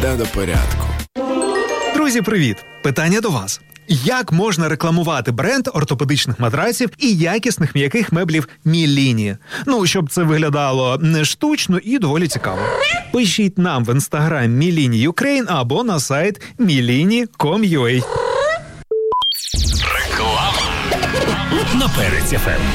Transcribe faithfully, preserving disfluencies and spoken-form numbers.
Та до порядку. Друзі, привіт! Питання до вас. Як можна рекламувати бренд ортопедичних матраців і якісних м'яких меблів Міліні? Ну, щоб це виглядало не штучно і доволі цікаво. Пишіть нам в інстаграм Міліні Юкрейн або на сайт міліні крапка ком крапка ю а. Реклама на Перець еф ем.